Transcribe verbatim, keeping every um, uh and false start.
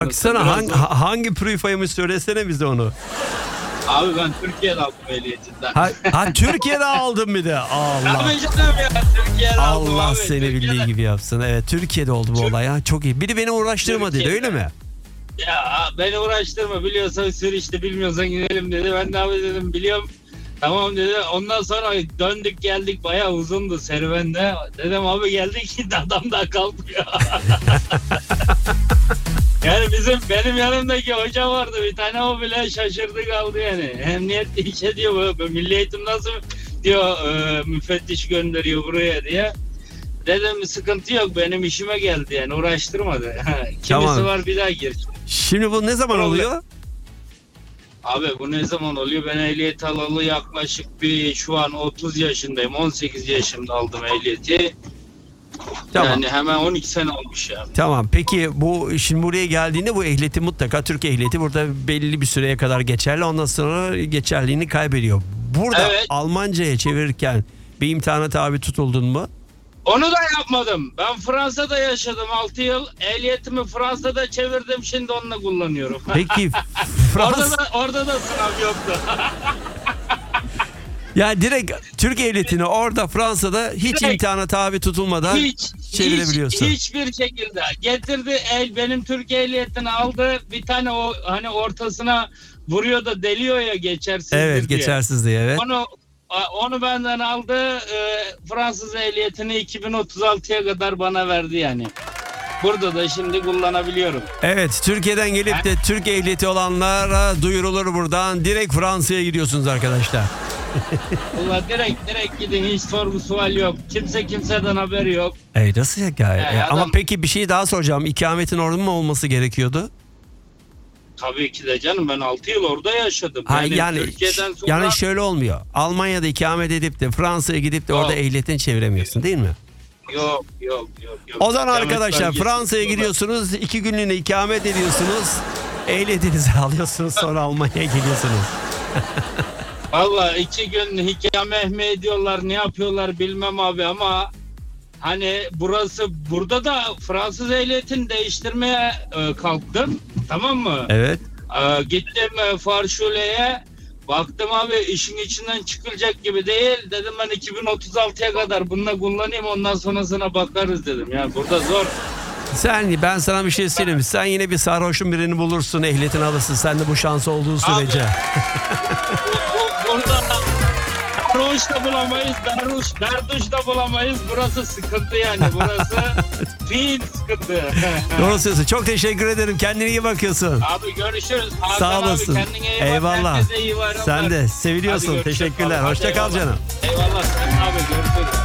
Baksana hangi, hangi prüfaymış söylesene bize onu. Abi ben Türkiye'de aldım ehliyetinden. Ha, ha Türkiye'de aldın bir de. Allah. Abi canım ya Türkiye'de aldım Allah abi. seni Türkiye'de. bildiği gibi yapsın. Evet Türkiye'de oldu bu Türk- olay ya. Çok iyi. Biri beni uğraştırma dedi öyle mi? Ya beni uğraştırma, biliyorsan sür işte, bilmiyorsan gidelim dedi. Ben de abi dedim biliyorum. Tamam dedi. Ondan sonra döndük geldik, bayağı uzundu serüvende. Dedim abi geldik adam daha kalkmıyor. Yani bizim benim yanımdaki hoca vardı bir tane, o bile şaşırdı kaldı yani. Emniyet işe diyor, bu Milli Eğitim nasıl diyor e, müfettiş gönderiyor buraya diye. Dedim sıkıntı yok, benim işime geldi yani, uğraştırmadı. Kimisi Tamam. var bir daha gir. Şimdi bu ne zaman Problem. oluyor? Abi bu ne zaman oluyor? Ben ehliyet alalı yaklaşık bir şu an otuz yaşındayım. on sekiz yaşımda aldım ehliyeti. Tamam. Yani hemen on iki sene olmuş ya. Tamam. Peki bu şimdi buraya geldiğinde bu ehliyeti mutlaka Türk ehliyeti burada belli bir süreye kadar geçerli. Ondan sonra geçerliğini kaybediyor. Burada Evet. Almanca'ya çevirirken bir imtihana tabi tutuldun mu? Onu da yapmadım. Ben Fransa'da yaşadım altı yıl. Ehliyetimi Fransa'da çevirdim. Şimdi onunla kullanıyorum. Peki orada Frans da orada da sınav yoktu. ya direkt Türk ehliyetini orada Fransa'da hiç Direkt. imtihana tabi tutulmadan hiç çevirebiliyorsun. Hiç, hiçbir şekilde. Getirdi el benim Türk ehliyetini aldı. Bir tane o hani ortasına vuruyor da deliyor ya, geçersiz Evet diye. geçersiz diye evet. Onu onu benden aldı. E, Fransız ehliyetini iki bin otuz altıya kadar bana verdi yani. Burada da şimdi kullanabiliyorum. Evet Türkiye'den gelip de Türk ehliyeti olanlara duyurulur buradan. Direkt Fransa'ya gidiyorsunuz arkadaşlar. Valla direkt direkt gidin, hiç sorgu sual yok. Kimse kimseden haberi yok. Ey nasıl ya? Yani E, Ama adam- peki bir şey daha soracağım. İkametin orada mı olması gerekiyordu? Tabii ki de canım, ben altı yıl orada yaşadım. Ha, yani Türkiye'den sonra... yani şöyle olmuyor. Almanya'da ikamet edip de Fransa'ya gidip de orada Yok. ehliyetini çeviremiyorsun değil mi? Yok yok yok. yok. O zaman İkamet arkadaşlar belgesi Fransa'ya yok. gidiyorsunuz, iki günlüğüne ikamet ediyorsunuz, ehliyetinizi alıyorsunuz, sonra Almanya'ya geliyorsunuz. Valla iki gün hikaye mi ediyorlar, ne yapıyorlar bilmem abi, ama hani burası, burada da Fransız ehliyetini değiştirmeye e, kalktım, tamam mı? Evet. E, gittim e, Farşule'ye, baktım abi işin içinden çıkılacak gibi değil, dedim ben iki bin otuz altıya kadar bununla kullanayım, ondan sonrasına bakarız dedim. Yani burada zor. Sen, ben sana bir şey söyleyeyim mi? Sen yine bir sarhoşun birini bulursun, ehliyetini alırsın. Sen de bu şans olduğu sürece. Bu, bu, burada Darduş da bulamayız, Darduş, Darduş da bulamayız. Burası sıkıntı yani, burası fiil sıkıntı. Doğru söylüyorsun. Çok teşekkür ederim. Kendine iyi bakıyorsun. Abi görüşürüz. Hakan Sağ abi, olasın. kendine iyi bak. Eyvallah. Herkese iyi bayramlar. Sen de seviliyorsun. Hadi görüşürüz. Teşekkürler. Hadi Hoşça kal eyvallah. canım. Eyvallah. Sen abi görüşürüz.